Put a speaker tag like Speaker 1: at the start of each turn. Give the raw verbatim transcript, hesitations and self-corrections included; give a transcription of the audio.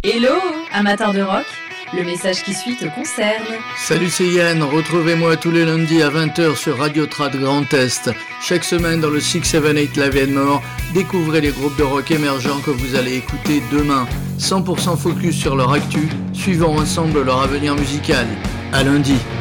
Speaker 1: Hello, amateur de rock, le message qui suit te concerne.
Speaker 2: Salut, c'est Yann, retrouvez-moi tous les lundis à vingt heures sur Radio Trad Grand Est. Chaque semaine dans le six sept huit Live and More, découvrez les groupes de rock émergents que vous allez écouter demain. cent pour cent focus sur leur actu, suivons ensemble leur avenir musical. À lundi.